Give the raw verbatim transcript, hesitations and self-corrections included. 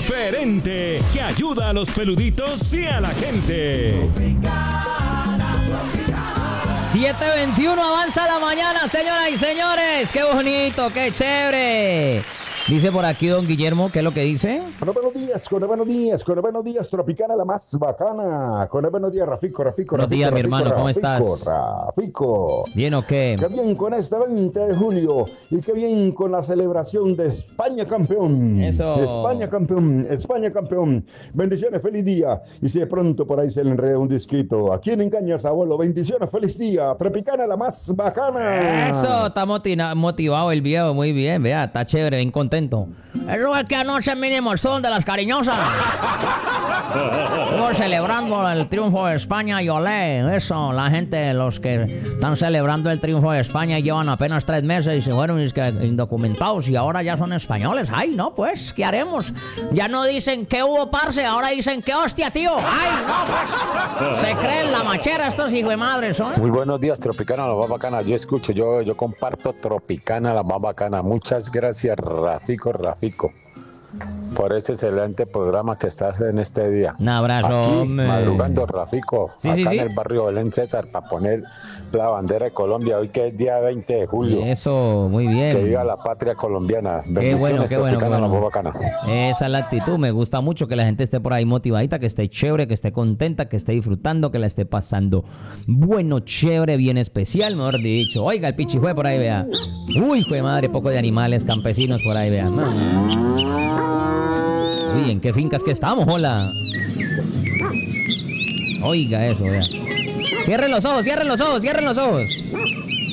diferente, que ayuda a los peluditos y a la gente. siete veintiuno avanza la mañana, señoras y señores. ¡Qué bonito, qué chévere! Dice por aquí don Guillermo, ¿qué es lo que dice? Con los buenos días, con los buenos días, con los buenos días, Tropicana la más bacana. Con los buenos días, Rafico, Rafico, Buenos Rafico, días, mi Rafico, hermano, ¿cómo Rafico, estás? Rafico. ¿Bien o qué? Qué bien con este veinte de julio y qué bien con la celebración de España campeón. Eso. España campeón, España campeón. Bendiciones, feliz día. Y si de pronto por ahí se le enreda un disquito, ¿a quién engañas, abuelo? Bendiciones, feliz día. Tropicana la más bacana. Eso, está motiva- motivado el viejo, muy bien, vea, está chévere, bien contento. Eso es que anoche mínimo son de las cariñosas. Estamos celebrando el triunfo de España y olé, eso, la gente, los que están celebrando el triunfo de España llevan apenas tres meses y se fueron es que, indocumentados y ahora ya son españoles. Ay, no, pues, ¿qué haremos? Ya no dicen que hubo parce, ahora dicen que hostia, tío. Ay, no, pues, se creen la machera estos hijos de madre, son. Muy buenos días, Tropicana, la más bacana. Yo escucho, yo, yo comparto Tropicana, la más bacana. Muchas gracias, Rafico, Rafico, por ese excelente programa que estás en este día. Un abrazo, Aquí, hombre. madrugando, Rafico, Sí, acá sí, sí. en el barrio Belén César, para poner la bandera de Colombia, hoy que es día veinte de julio. Eso, muy bien. Que viva la patria colombiana. Qué bueno, Bendiciones, qué bueno, qué Tropicana, bueno. la más bacana. Esa es la actitud, me gusta mucho que la gente esté por ahí motivadita, que esté chévere, que esté contenta, que esté disfrutando, que la esté pasando bueno, chévere, bien especial, mejor dicho. Oiga, el pichijue por ahí, vea. Uy, hijo de madre, poco de animales campesinos por ahí, vea. Uy, ¿en qué fincas que estamos? Hola. Oiga eso, vea. Cierren los ojos, cierren los ojos, cierren los ojos.